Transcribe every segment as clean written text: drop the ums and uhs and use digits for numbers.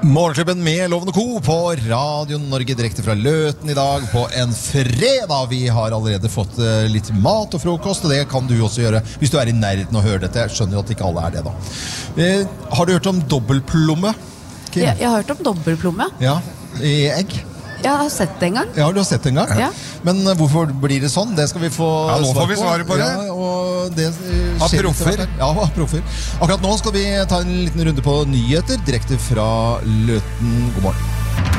Morgenklubben med Lovende Co på Radio Norge direkte fra Løten I dag på en fredag. Vi har allerede fått litt mat og frokost, og det kan du også gjøre hvis du I nærheten og hører dette. Jeg skjønner jo at ikke alle det da. Har du hørt om dobbeltplomme? Jeg har hørt om dobbeltplomme. Ja, I egg. Jeg har sett det en gang. Ja, du har sett det en gang? Ja. Men hvorfor blir det sånn? Det skal vi få nå får vi svaret på det. Ja, og det av proffer. Ja, av proffer. Akkurat nå skal vi ta en liten runde på nyheter direkte fra Løten. God morgen.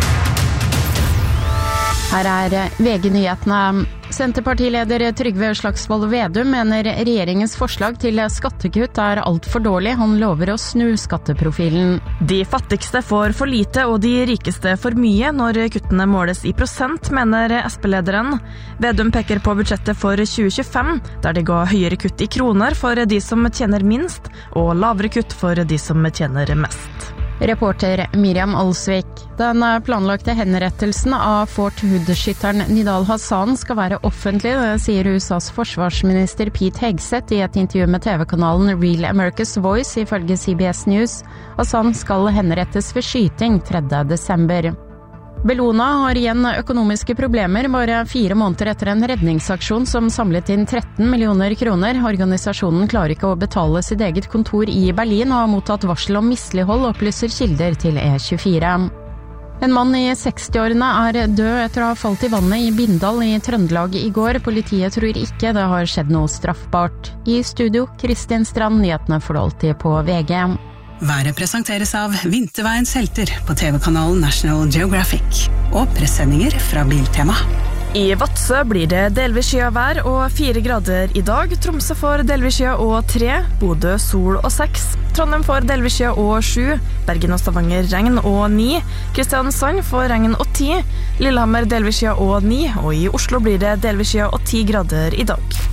Her VG-nyhetene. Senterpartileder Trygve Slagsvold Vedum mener regjeringens forslag til skattekutt alt for dårlig. Han lover å snu skatteprofilen. De fattigste får for lite og de rikeste for mye når kuttene måles I prosent, mener SP-lederen. Vedum peker på budsjettet for 2025, der det ga høyere kutt I kroner for de som tjener minst, og lavere kutt for de som tjener mest. Reporter Miriam Alsvik. Den planlagte henrettelsen av Fort Hood-skytteren Nidal Hassan skal være offentlig, sier USAs forsvarsminister Pete Hegseth I et intervju med TV-kanalen Real America's Voice ifølge CBS News. Hassan skal henrettes ved skyting 3. desember. Bellona har igjen økonomiske problemer bare 4 måneder etter en redningsaksjon som samlet inn 13 millioner kroner. Organisasjonen klarer ikke å betale sitt eget kontor I Berlin og har mottatt varsel om mislighold, opplyser kilder til E24. En mann I 60-årene død etter å ha falt I vannet I Bindal I Trøndelag I går. Politiet tror ikke det har skjedd noe straffbart. I studio, Kristin Strand, nyhetene får du alltid på VG. Været presenteres av Vinterveiens helter på TV-kanalen National Geographic og pressendinger fra Biltema. I Vadsø blir det delvis skyet og 4 grader I dag. Tromsø får delvis skyet og 3, Bodø sol og 6. Trondheim får delvis skyet og 7, Bergen og Stavanger regn og 9. Kristiansand får regn og 10, Lillehammer delvis skyet og 9, og I Oslo blir det delvis skyet og 10 grader I dag.